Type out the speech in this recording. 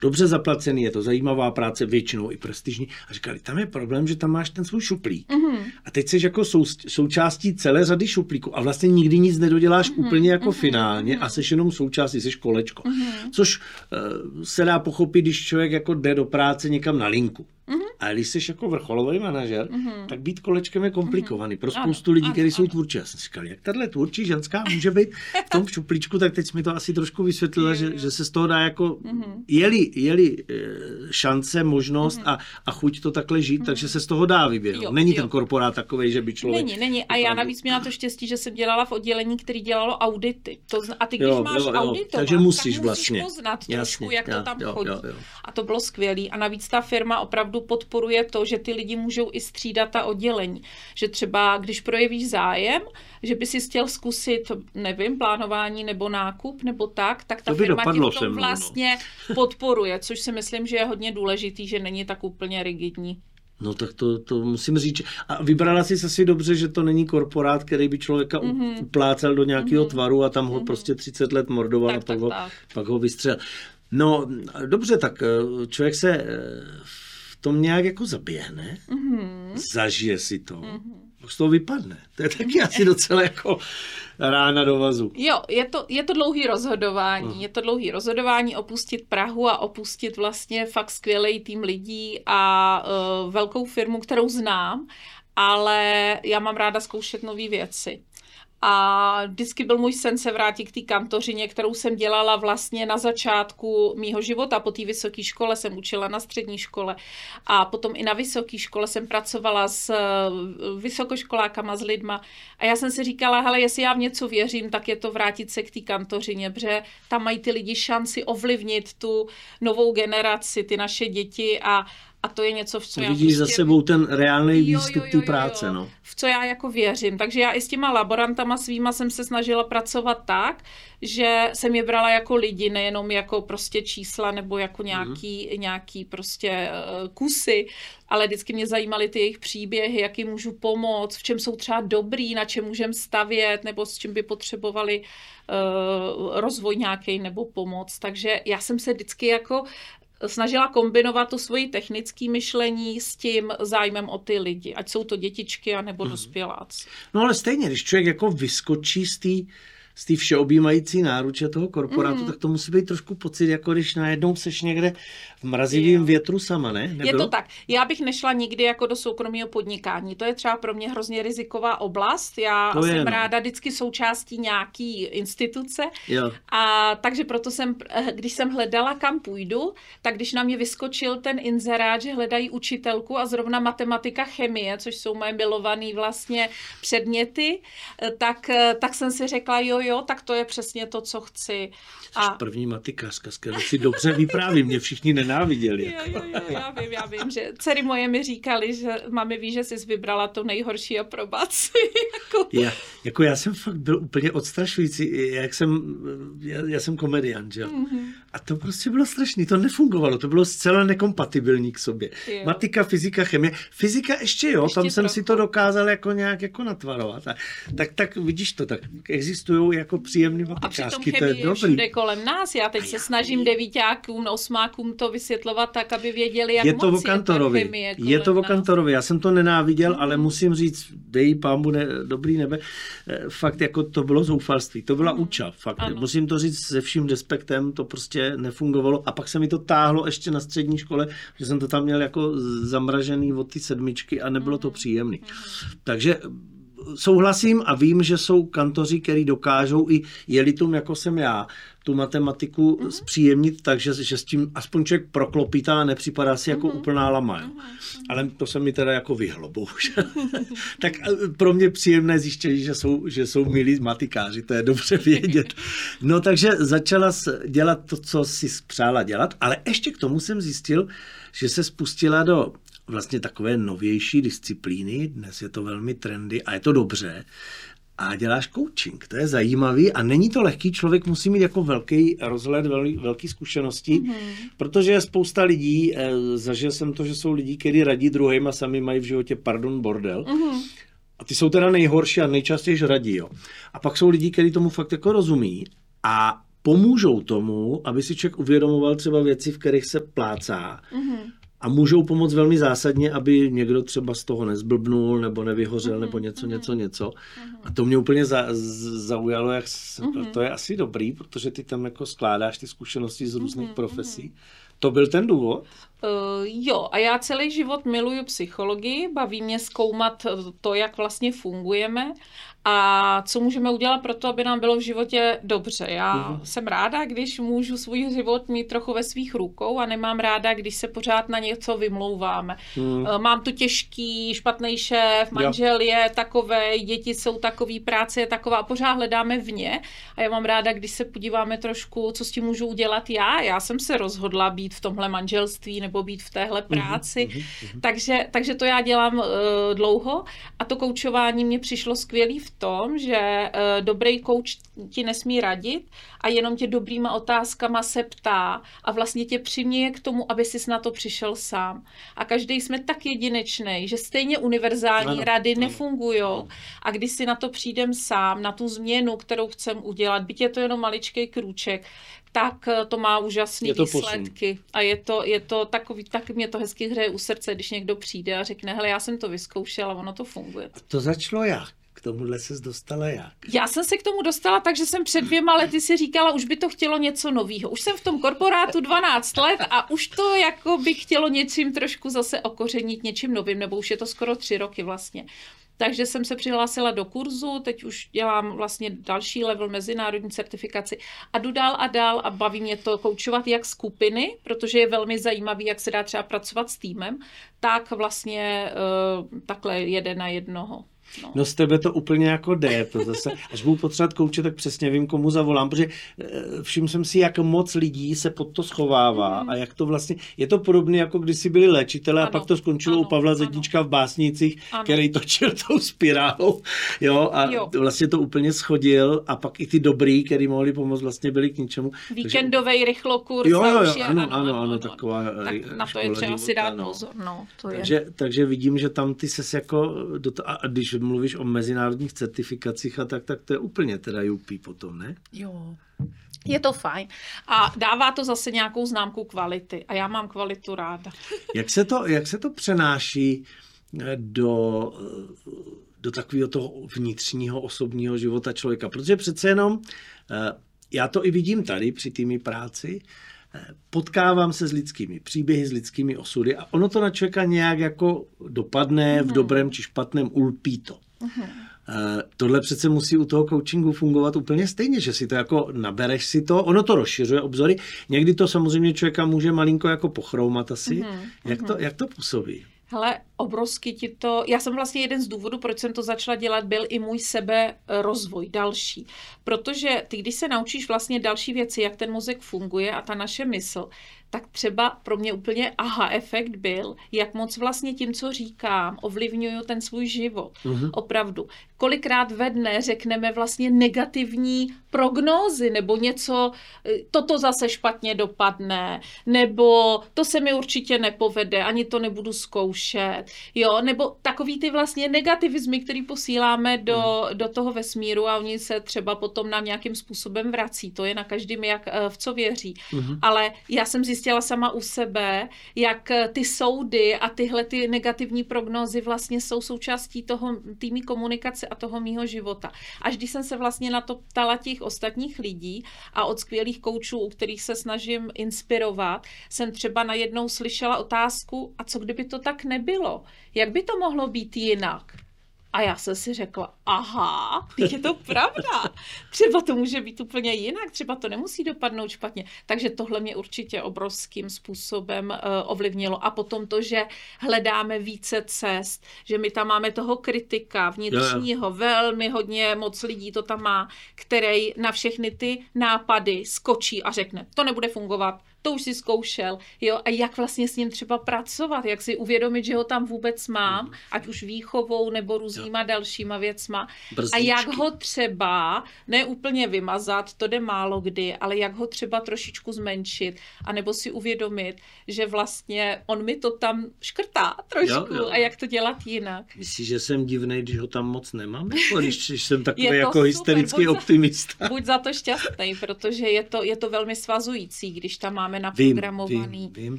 dobře zaplacený, je to zajímavá práce, většinou i prestižní. A říkali, tam je problém, že tam máš ten svůj šuplík. A teď jsi jako součástí celé řady šuplíků a vlastně nikdy nic nedoděláš úplně jako finálně a jsi jenom součástí, jsi kolečko. Což se dá pochopit, když člověk jako jde do práce někam na linku. A když jsi jako vrcholový manažer, tak být kolečkem je komplikovaný. Pro spoustu lidí, kteří jsou tvůrčí. Já jsem říkal, jak tahle tvůrčí ženská může být v tom šuplíčku, tak teď jsi mi to asi trošku vysvětlila, že se z toho dá jako, je-li šance, možnost a chuť to takhle žít, takže se z toho dá vyběhnout. Není ten korporát takovej, že by člověk... Není. A já navíc měla to štěstí, že jsem dělala v oddělení, který dělalo audity. A ty, když máš auditovat, takže musíš vlastně poznat trošku, jak to tam chodí. A to bylo skvělý. A navíc ta firma opravdu podporuje to, že ty lidi můžou i střídat ta oddělení. Že třeba, když projevíš zájem, že by si chtěl zkusit, nevím, plánování nebo nákup nebo tak ta firma ti v tom vlastně podporuje, což si myslím, že je hodně důležitý, že není tak úplně rigidní. No tak to musím říct. A vybrala jsi asi dobře, že to není korporát, který by člověka uplácel do nějakého tvaru a tam ho prostě 30 let mordoval a pak ho vystřelil. No dobře, tak člověk se v tom nějak jako zaběhne, zažije si to, z toho vypadne. To je taky asi docela jako rána do vazu. Jo, je to dlouhý rozhodování. Je to dlouhý rozhodování opustit Prahu a opustit vlastně fakt skvělý tým lidí a velkou firmu, kterou znám, ale já mám ráda zkoušet nové věci. A vždycky byl můj sen se vrátit k té kantořině, kterou jsem dělala vlastně na začátku mýho života. Po té vysoké škole jsem učila na střední škole a potom i na vysoké škole jsem pracovala s vysokoškolákama, s lidma. A já jsem si říkala, hele, jestli já v něco věřím, tak je to vrátit se k té kantořině, protože tam mají ty lidi šanci ovlivnit tu novou generaci, ty naše děti a to je něco, v co já vidíš za sebou ten reálný výstup té práce. No. V co já jako věřím. Takže já i s těma laborantama svýma jsem se snažila pracovat tak, že jsem je brala jako lidi, nejenom jako prostě čísla nebo jako nějaký prostě kusy, ale vždycky mě zajímaly ty jejich příběhy, jak jim můžu pomoct, v čem jsou třeba dobrý, na čem můžeme stavět, nebo s čím by potřebovali rozvoj nějaký nebo pomoc. Takže já jsem se vždycky jako snažila kombinovat to svoje technické myšlení s tím zájmem o ty lidi, ať jsou to dětičky anebo dospěláci. No ale stejně, když člověk jako vyskočí z té všeobjímající náruče toho korporátu, tak to musí být trošku pocit, jako když najednou seš někde v mrazivém větru sama, ne? Nebylo? Je to tak. Já bych nešla nikdy jako do soukromého podnikání. To je třeba pro mě hrozně riziková oblast. Já jsem ráda vždycky součástí nějaký instituce. Jo. A takže proto jsem, když jsem hledala, kam půjdu, tak když na mě vyskočil ten inzerát, že hledají učitelku a zrovna matematika, chemie, což jsou moje milované vlastně předměty, tak jsem si řekla, jo, tak to je přesně to, co chci. Jsi první matikářka, s kterou si dobře vyprávím, mě všichni nenáviděli. Jo, já vím, že dcery moje mi říkali, že mami ví, že jsi vybrala to nejhorší aprobaci. Já jsem fakt byl úplně odstrašující, já jsem komediant, že? A to prostě bylo strašný, to nefungovalo, to bylo zcela nekompatibilní k sobě. Jo. Matika, fyzika, chemie. Fyzika ještě tam jsem si to dokázal jako nějak jako natvarovat. Tak vidíš to, tak existují jako příjemný matikářky, to je dobrý. Kolem nás. Já teď se snažím devíťákům, osmákům to vysvětlovat tak, aby věděli, jak moc je ta chemie. Je to o Kantorovi. Já jsem to nenáviděl, ale musím říct, dej pámu dobrý nebe, fakt jako to bylo zoufalství. To byla úča. Fakt. Musím to říct se vším respektem, to prostě nefungovalo. A pak se mi to táhlo ještě na střední škole, že jsem to tam měl jako zamražený od ty 7 a nebylo to příjemný. Takže souhlasím a vím, že jsou kantoři, který dokážou i jelitům, jako jsem já, tu matematiku zpříjemnit, takže že s tím aspoň člověk proklopítá a nepřipadá si jako úplná lama. Jo. Ale to se mi teda jako vyhlo, bohužel. Tak pro mě příjemné zjištění, že jsou milí matikáři, to je dobře vědět. No takže začala dělat to, co si přála dělat, ale ještě k tomu jsem zjistil, že se spustila do vlastně takové novější disciplíny, dnes je to velmi trendy a je to dobře, a děláš coaching, to je zajímavý a není to lehký, člověk musí mít jako velký rozhled, velký zkušenosti, protože je spousta lidí, zažil jsem to, že jsou lidi, kteří radí druhým a sami mají v životě, bordel. A ty jsou teda nejhorší a nejčastěji radí, jo. A pak jsou lidi, kteří tomu fakt jako rozumí a pomůžou tomu, aby si člověk uvědomoval třeba věci, v kterých se plácá. A můžou pomoct velmi zásadně, aby někdo třeba z toho nezblbnul, nebo nevyhořel, nebo něco. A to mě úplně zaujalo, to je asi dobrý, protože ty tam jako skládáš ty zkušenosti z různých profesí. To byl ten důvod? Jo, a já celý život miluju psychologii, baví mě zkoumat to, jak vlastně fungujeme a co můžeme udělat pro to, aby nám bylo v životě dobře. Já jsem ráda, když můžu svůj život mít trochu ve svých rukou a nemám ráda, když se pořád na něco vymlouváme. Mám tu těžký, špatný šéf, manžel je takovej, děti jsou takový, práce je taková a pořád hledáme vně. A já mám ráda, když se podíváme trošku, co s tím můžu udělat já. Já jsem se rozhodla být v tomhle manželství nebo být v téhle práci. Takže to já dělám dlouho a to koučování mě přišlo skvělý v tom, že dobrý kouč ti nesmí radit a jenom tě dobrýma otázkama se ptá a vlastně tě přiměje k tomu, aby jsi na to přišel sám. A každý jsme tak jedinečný, že stejně univerzální rady nefungujou a když si na to přijdem sám, na tu změnu, kterou chcem udělat, byť je to jenom maličký krůček, tak to má úžasné výsledky. A je to takový, tak mě to hezky hřeje u srdce, když někdo přijde a řekne, hele, já jsem to vyzkoušela, ono to funguje. A to začalo jak? K tomuhle ses dostala jak? Já jsem se k tomu dostala tak, že jsem před 2 lety si říkala, už by to chtělo něco nového. Už jsem v tom korporátu 12 let a už to jako by chtělo něčím trošku zase okořenit něčím novým, nebo už je to skoro 3 roky vlastně. Takže jsem se přihlásila do kurzu, teď už dělám vlastně další level mezinárodní certifikaci a jdu dál a dál a baví mě to koučovat jak skupiny, protože je velmi zajímavý, jak se dá třeba pracovat s týmem, tak vlastně takhle 1 na 1. No z tebe to úplně jako jde, to zase, až budu potřebovat kouče, tak přesně vím, komu zavolám, protože všiml jsem si, jak moc lidí se pod to schovává a jak to vlastně, je to podobné, jako když si byli léčitelé a pak to skončilo u Pavla Zedníčka v Básnicích, který točil tou spirálou, a vlastně to úplně schodil a pak i ty dobrý, který mohli pomoct, vlastně byli k ničemu. Víkendový rychlokurs. Ano, taková tak na to je třeba si dát pozor. Takže vidím, že tam ty ses jako, a když mluvíš o mezinárodních certifikacích a tak to je úplně teda jupí potom, ne? Jo. Je to fajn. A dává to zase nějakou známku kvality. A já mám kvalitu ráda. Jak se to přenáší do takového toho vnitřního osobního života člověka? Protože přece jenom, já to i vidím tady při té mý práci, potkávám se s lidskými příběhy, s lidskými osudy a ono to na člověka nějak jako dopadne v dobrém či špatném, ulpí to. Tohle přece musí u toho coachingu fungovat úplně stejně, že si to jako nabereš si to, ono to rozšiřuje obzory, někdy to samozřejmě člověka může malinko jako pochroumat asi. Jak to působí? Hele, obrovsky ti to... Já jsem vlastně jeden z důvodů, proč jsem to začala dělat, byl i můj seberozvoj další. Protože ty, když se naučíš vlastně další věci, jak ten mozek funguje a ta naše mysl, tak třeba pro mě úplně aha efekt byl, jak moc vlastně tím, co říkám, ovlivňuju ten svůj život. Opravdu. Kolikrát ve dne řekneme vlastně negativní prognózy, nebo něco, toto zase špatně dopadne, nebo to se mi určitě nepovede, ani to nebudu zkoušet, nebo takový ty vlastně negativizmy, který posíláme do toho vesmíru a oni se třeba potom nám nějakým způsobem vrací. To je na každém, jak v co věří. Ale já jsem zjistila sama u sebe, jak ty soudy a tyhle ty negativní prognózy vlastně jsou součástí té mý komunikace a toho mýho života. Až když jsem se vlastně na to ptala těch ostatních lidí a od skvělých koučů, u kterých se snažím inspirovat, jsem třeba najednou slyšela otázku, a co kdyby to tak nebylo? Jak by to mohlo být jinak? A já jsem si řekla, aha, je to pravda. Třeba to může být úplně jinak, třeba to nemusí dopadnout špatně. Takže tohle mě určitě obrovským způsobem ovlivnilo. A potom to, že hledáme více cest, že my tam máme toho kritika vnitřního, velmi hodně moc lidí to tam má, který na všechny ty nápady skočí a řekne, to nebude fungovat, to už si zkoušel, jo, a jak vlastně s ním třeba pracovat, jak si uvědomit, že ho tam vůbec mám, ať už výchovou nebo různýma dalšíma věcma. Brzdičky. A jak ho třeba, ne úplně vymazat, to jde málo kdy, ale jak ho třeba trošičku zmenšit, anebo si uvědomit, že vlastně on mi to tam škrtá trošku a jak to dělat jinak. Myslíš, že jsem divnej, když ho tam moc nemám? Když jsem takový jako super, hysterický optimista. Buď za to šťastný, protože je to velmi svazující, když tam máme naprogramovaný. Vím.